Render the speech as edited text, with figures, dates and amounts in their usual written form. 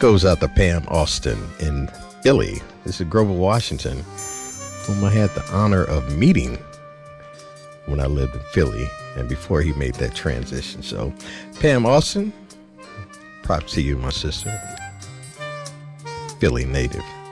goes out to Pam Austin in Philly. This is Grover Washington, whom I had the honor of meeting when I lived in Philly and before he made that transition. So, Pam Austin, props to you, my sister. Philly native.